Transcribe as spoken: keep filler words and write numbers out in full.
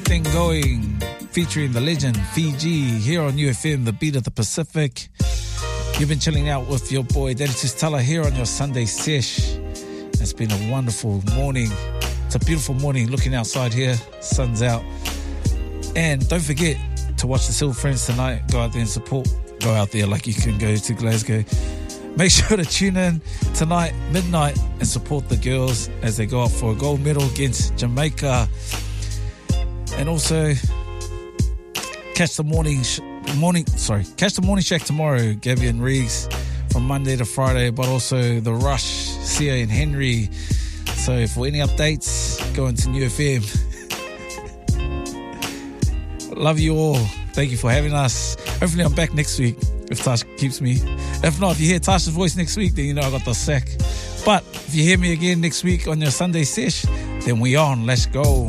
Thing Going, featuring the legend Fiji, here on U F M, the beat of the Pacific. You've been chilling out with your boy Daddy Tustala here on your Sunday sesh. It's been a wonderful morning. It's a beautiful morning looking outside here. Sun's out. And don't forget to watch the Silver Friends tonight. Go out there and support. Go out there like you can go to Glasgow. Make sure to tune in tonight, midnight, and support the girls as they go up for a gold medal against Jamaica. And also, catch the morning, sh- morning, sorry, catch the morning shack tomorrow. Gabby and Riggs from Monday to Friday, but also the Rush, Sia and Henry. So for any updates, go into New F M. Love you all. Thank you for having us. Hopefully I'm back next week if Tasha keeps me. If not, if you hear Tasha's voice next week, then you know I got the sack. But if you hear me again next week on your Sunday sesh, then we on. Let's go.